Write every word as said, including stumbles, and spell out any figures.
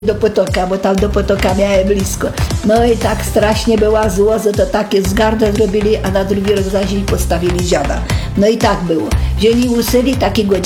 do potoka, bo tam do potoka miałem blisko. No i tak strasznie była zło, że to takie zgardę zrobili, a na drugi rok zaś jej postawili dziada. No i tak było. Wzięli usyli takiego